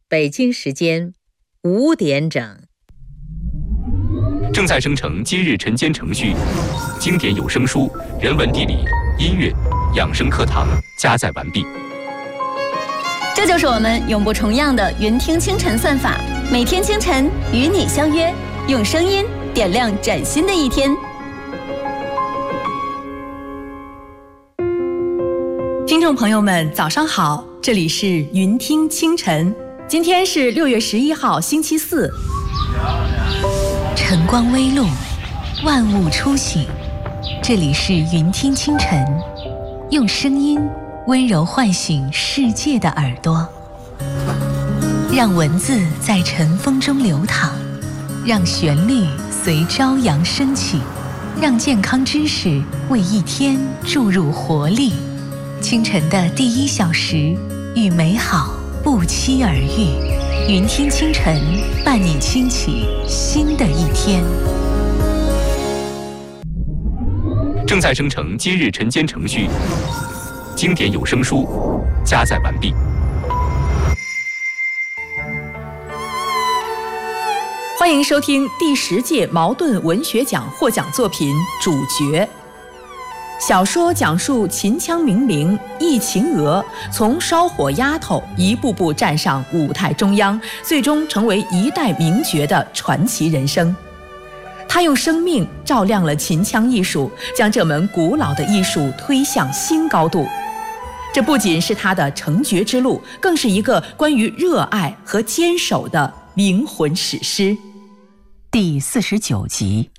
北京时间5点整。 正在生成今日晨间程序，经典有声书、人文地理、音乐、养生课堂加载完毕。 这就是我们永不重样的云听清晨算法，每天清晨与你相约，用声音点亮崭新的一天。 听众朋友们，早上好，这里是云听清晨，今天是6月11号，星期四。 晨光微露，万物初醒，这里是云听清晨，用声音温柔唤醒世界的耳朵，让文字在晨风中流淌，让旋律随朝阳升起，让健康知识为一天注入活力。清晨的第1小时，与美好不期而遇。云听清晨，伴你轻启新的一天。 正在生成今日晨间程序，经典有声书加载完毕。 欢迎收听第10届茅盾文学奖获奖作品《主角》。小说讲述秦腔名伶易秦娥从烧火丫头一步步站上舞台中央，最终成为一代名角的传奇人生。她用生命照亮了秦腔艺术，将这门古老的艺术推向新高度。这不仅是她的成角之路，更是一个关于热爱和坚守的灵魂史诗。 第49集。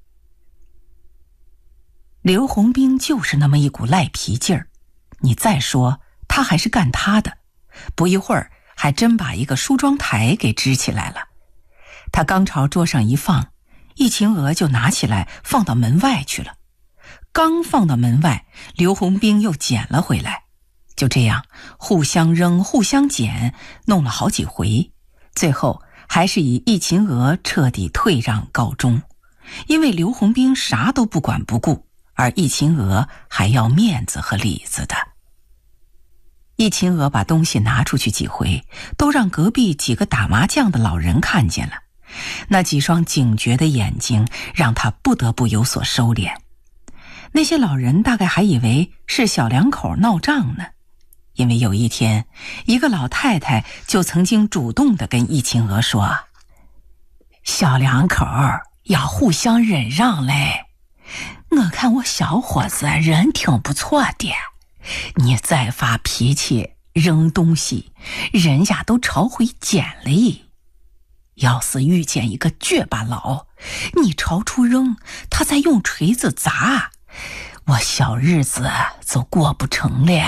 刘洪兵就是那么一股赖皮劲儿，你再说他还是干他的，不一会儿还真把一个梳妆台给支起来了。他刚朝桌上一放，易秦娥就拿起来放到门外去了。刚放到门外，刘洪兵又捡了回来，就这样互相扔互相捡，弄了好几回，最后还是以易秦娥彻底退让告终。因为刘洪兵啥都不管不顾，而易秦娥还要面子和里子的。易秦娥把东西拿出去几回，都让隔壁几个打麻将的老人看见了，那几双警觉的眼睛让他不得不有所收敛。那些老人大概还以为是小两口闹账呢，因为有一天，一个老太太就曾经主动地跟易秦娥说：“小两口要互相忍让嘞。我看我小伙子人挺不错的，你再发脾气扔东西，人家都朝回捡了。要是遇见一个倔巴佬，你朝出扔，他再用锤子砸，我小日子就过不成了。”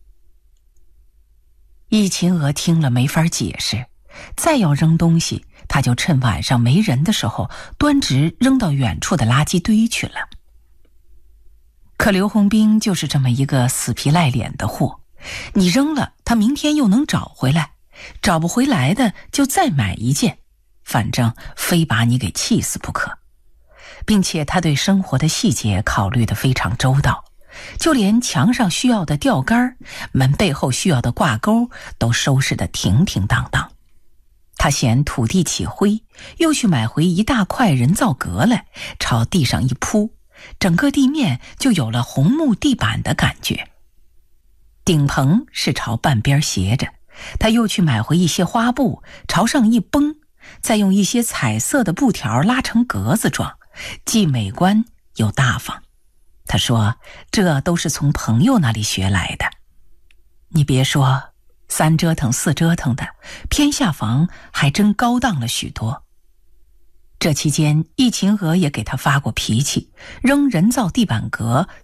易秦娥听了没法解释，再要扔东西，他就趁晚上没人的时候端直扔到远处的垃圾堆去了。可刘洪兵就是这么一个死皮赖脸的货，你扔了他明天又能找回来，找不回来的就再买一件，反正非把你给气死不可。并且他对生活的细节考虑得非常周到，就连墙上需要的吊杆，门背后需要的挂钩都收拾得停停当当。他嫌土地起灰，又去买回一大块人造革来，朝地上一铺，整个地面就有了红木地板的感觉。顶棚是朝半边斜着，他又去买回一些花布，朝上一绷，再用一些彩色的布条拉成格子状，既美观又大方。他说这都是从朋友那里学来的。你别说，3折腾4折腾的，偏下房还真高档了许多。这期间，易秦娥也给他发过脾气，扔人造地板革